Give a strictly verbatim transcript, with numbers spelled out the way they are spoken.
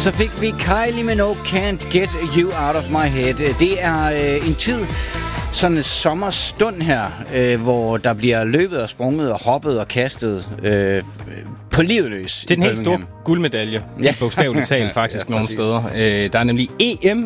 Så fik vi Kylie Minogue, Can't Get You Out of My Head. Det er øh, en tid, sådan en sommerstund her, øh, hvor der bliver løbet og sprunget og hoppet og kastet øh, på livet løs. Det er den helt store guldmedalje, ja. Bogstaveligt talt faktisk ja, nogle steder. Øh, der er nemlig E M